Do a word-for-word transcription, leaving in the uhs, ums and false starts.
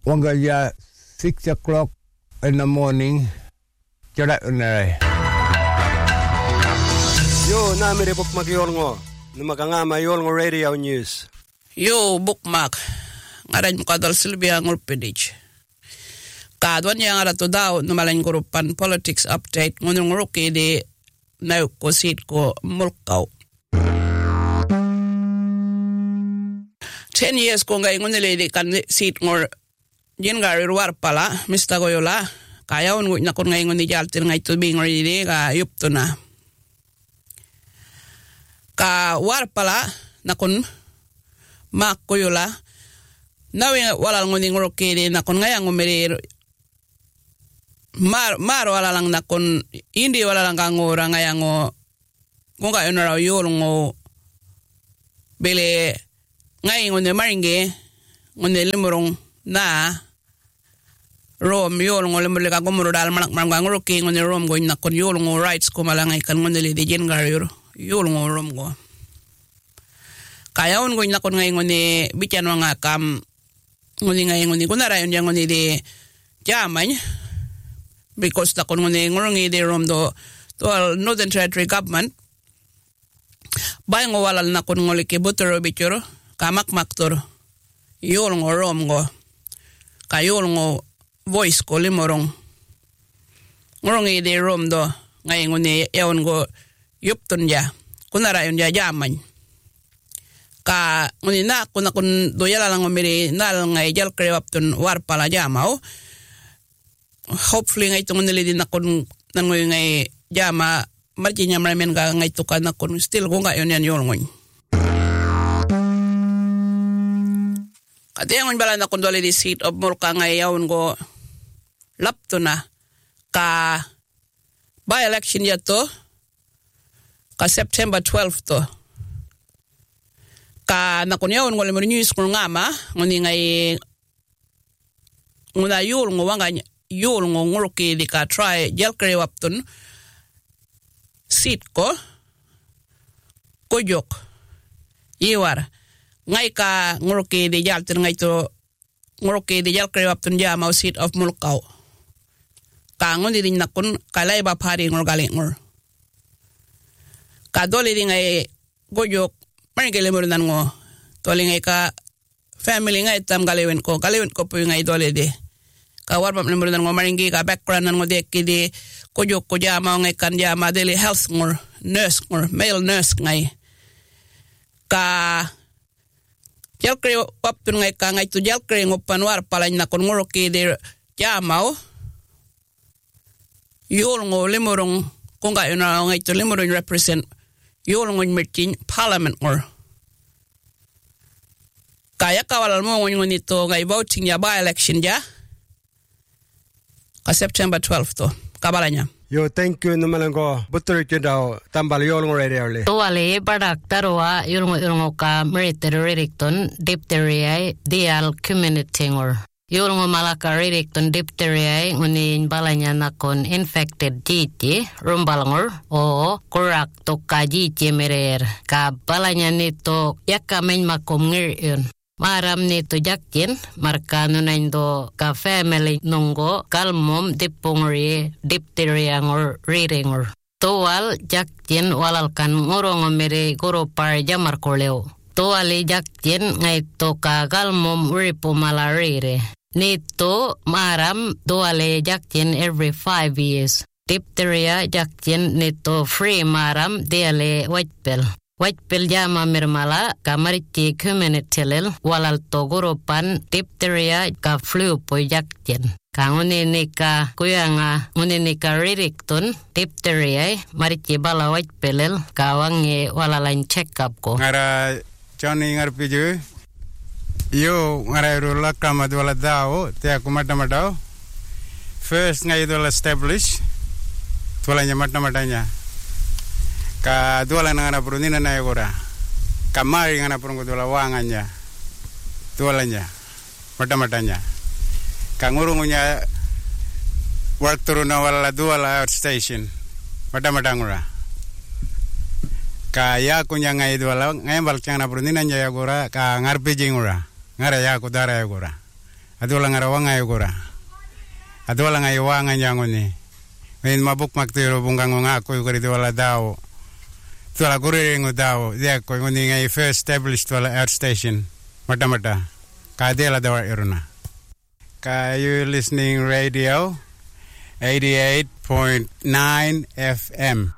Wangaya six o'clock in the morning. Jarak unai. Yo, namire bookmark yolngo. Numakangama yolngo radio news. Yo, bookmark. Ngaran mo kadal Silvia Ngurpedich. Kadwan yang ada tu daw numalan grupan politics update ngunung ruki di na ko sit ko mulkaw. Ten years ko ngay ngunili di kan sit ngor jin gari ruar pala mista ko yola kaya un na kon ngay nguni jaltir ngay tubing ngor di ka yup to na ka war pala na kon mak ko yola nawi wala nguni ngor kidi na kon ngay ngumiri mar mar wala lang na kon hindi wala lang kangura ngay ngo kung kayo na raw yul ngo bile ngay nguni maringi nguni limurong na rom yul ngo limurong ka gumuro dal manak manak nguro ki nguni rom go na kon yul ngo rights ko malangay kan nguni li di jen garyur yul ngo rom go kaya un go na kon ngay nguni bitan mga kam nguni ngay nguni kunarayon yang nguni di jamay because na kon nguni ngurong di rom do to Northern Territory government bay ngo walal na kon ngoli ki butero bichoro kamak maktor yul ngo rom go kayul ngo voice ko limorong ngorong ide rom do ngay nguni yaon go yupton ja kunara yon ja jaman ka nguni na kuna kun doyala lang umiri nal ngay jal krewapton war pala jamao hopefully ngay tong nili din akon nangoy ngay jama marjinya maramen ga ngay tukan akon still ko nga yon yan yolngoy katiyangon bala na kondoli di seat of Mulka ngay yaon go lapto na ka by-election yato ka September twelfth to ka nakunyaon ngo lemur news ko ngama ngoni ngay nguna yul ngo wanga yul ngo nguruki di ka try jel kre wapton seat ko kojok iwar ngay ka nguruki di jal tin ngay to nguruki di jal kre wapton jama seat of Mulkaw kangon di din nakon kalay ba pari ngor galing ngor kadoli di ngay gojok marigele mo nan ngo toli ngay ka family ngay tam galiwen ko galiwen ko po ngay doli di ka war pam mo nan ngo maringi ka background nan ngo dekki di gojok ko jama ngay kan jama deli health ngor nurse ngor male nurse ngay ka jalkre waptun ngay ka ngay tu jalkre ngopan war palay nakon ngor ki di jama yul ngo limurong kung kayo na ngay ito limurong represent yul ngo mertin parliament ngor kaya kawalal mo ngo nito ngay voting ya by-election ja ka September twelfth to kabalanya Yo, thank you numalang ko butter daw tambal yul ngo radio le to ale badak tarwa yul ngo ngo ka military redicton diphtheria dial community ngor yul ngo malaka redicton diphtheria ngunin balanya nakon infected jiji rumbalangor o kurak to kajiji merer ka balanya nito yakamen makom ngir maram nito jakkin markano naindo ka family nunggo kalmom dipungri diphtheria ngor readingor towal jakkin walalkan ngorong mere goro par jamar koleo towali jakkin ngai to ka kalmom ripo malarire nito maram doale jaktin every five years. Diphtheria jaktin nito free maram deale whitepel. Whitepel jama mirmala kamariti community-lel walal togoropan diphtheria ka flu po jaktin. Kanguni ka kuyanga nguni ka ririkton diphtheria mariti bala whitepelel kawangi walalan check up ko. Ngara Johnny ngarpiju yo ngarai rula kama dwala dao te aku mata matao first ngai dwala establish dwala nya mata matanya ka dwala ngana prunina na yogora kamari ngana prungu dwala wanganya dwala nya mata matanya ka ngurungunya work turuna wala dwala outstation mata matangura ka ya kunya ngai dwala ngai balchana prunina nya yogora ka ngarpe jingura ngara ya ko dara yagora Adola ngarawanga yugura. Adola ngayuwanga nyangoni. Ngayon mabuk magtiro bungang nga ako yuguri dola daw. Dola kuriringo daw. Diya ko ngoni ngay first established dola air station. Mata-mata. Kadela daw iruna. Kayu listening radio eighty-eight point nine F M.